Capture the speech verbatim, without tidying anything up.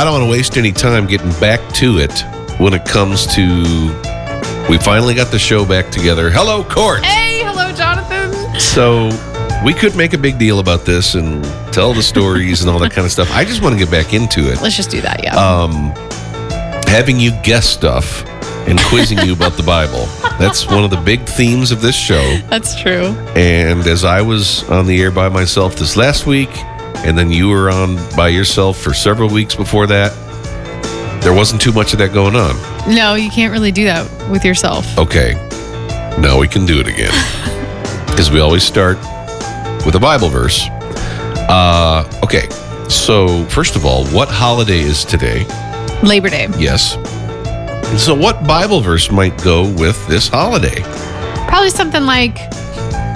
I don't want to waste any time getting back to it when it comes to, we finally got the show back together. Hello, Court. Hey, hello, Jonathan. So we could make a big deal about this and tell the stories and all that kind of stuff. I just want to get back into it. Let's just do that, yeah. Um, having you guess stuff and quizzing you about the Bible. That's one of the big themes of this show. That's true. And as I was on the air by myself this last week, and then you were on by yourself for several weeks before that, there wasn't too much of that going on. No, you can't really do that with yourself. Okay, now we can do it again. Because we always start with a Bible verse. Uh, okay, so first of all, what holiday is today? Labor Day. Yes. And so what Bible verse might go with this holiday? Probably something like